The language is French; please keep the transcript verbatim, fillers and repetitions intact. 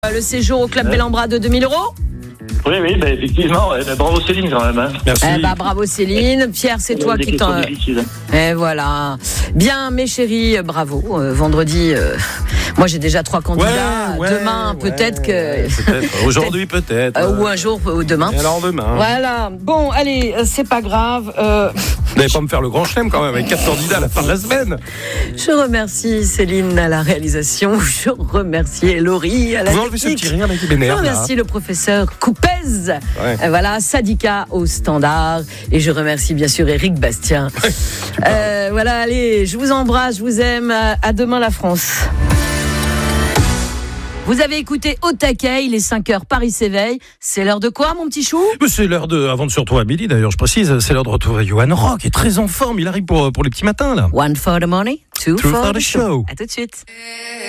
Le séjour au Club ouais. Bellambra de deux mille euros. Oui, oui, bah, effectivement. Ouais, bah, bravo Céline quand même. Hein. Merci. Eh bah, bravo Céline. Pierre, c'est toi qui t'en... Et voilà. Bien, mes chéris, bravo. Euh, vendredi, euh... moi j'ai déjà trois candidats. Ouais, demain, ouais, peut-être que... Ouais, peut-être. Aujourd'hui, peut-être. Euh, ou un jour, ou demain. Et alors demain. Voilà. Bon, allez, c'est pas grave. Euh... Vous n'allez pas me faire le grand chelem quand même, avec quatre candidats à la fin de la semaine. Je remercie Céline à la réalisation. Je remercie Laurie à la Vous enlevez ce petit rire qui m'énerve. Je remercie là. le professeur Coupez. Ouais. Euh, voilà, Sadika au standard. Et je remercie bien sûr Eric Bastien. euh, voilà, allez, je vous embrasse, je vous aime. À demain la France. Vous avez écouté Au taquet, il est cinq heures, Paris s'éveille. C'est l'heure de quoi, mon petit chou ? C'est l'heure de, avant de se retrouver à midi d'ailleurs, je précise, c'est l'heure de retrouver Johan Rock, qui est très en forme, il arrive pour, pour les petits matins là. One for the money, two, two for, for the the show. show. À tout de suite.